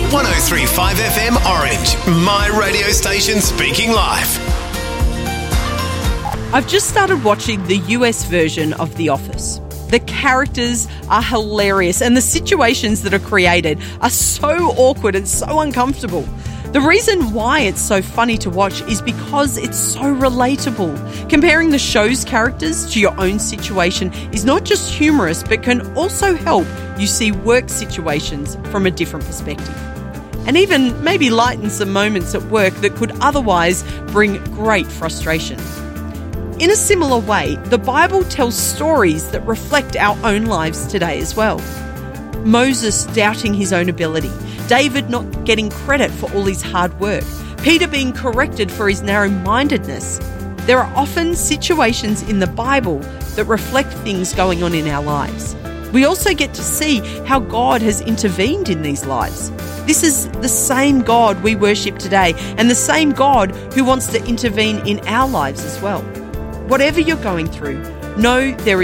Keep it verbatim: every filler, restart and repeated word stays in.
one oh three point five F M Orange, my radio station speaking life. I've just started watching the U S version of The Office. The characters are hilarious and the situations that are created are so awkward and so uncomfortable. The reason why it's so funny to watch is because it's so relatable. Comparing the show's characters to your own situation is not just humorous, but can also help you see work situations from a different perspective. And even maybe lighten some moments at work that could otherwise bring great frustration. In a similar way, the Bible tells stories that reflect our own lives today as well. Moses doubting his own ability, David not getting credit for all his hard work, Peter being corrected for his narrow-mindedness. There are often situations in the Bible that reflect things going on in our lives. We also get to see how God has intervened in these lives. This is the same God we worship today and the same God who wants to intervene in our lives as well. Whatever you're going through, know there is